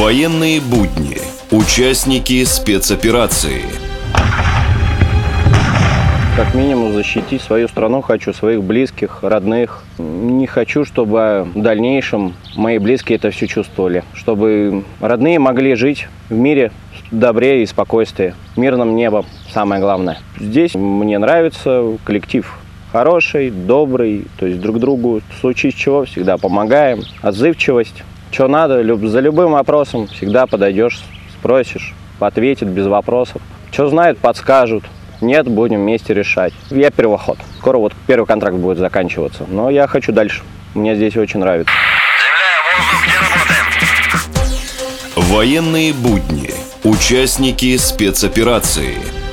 Военные будни. Участники спецоперации. Как минимум защитить свою страну хочу, своих близких, родных. Не хочу, чтобы в дальнейшем мои близкие это все чувствовали. Чтобы родные могли жить в мире, добре и спокойствии. Мирном небом, самое главное. Здесь мне нравится коллектив. Хороший, добрый, то есть друг другу в случае чего всегда помогаем. Отзывчивость. Что надо, за любым вопросом всегда подойдешь, спросишь, ответят без вопросов. Что знают, подскажут. Нет, будем вместе решать. Я первоход. Скоро вот первый контракт будет заканчиваться. Но я хочу дальше. Мне здесь очень нравится. Военные будни. Участники спецоперации.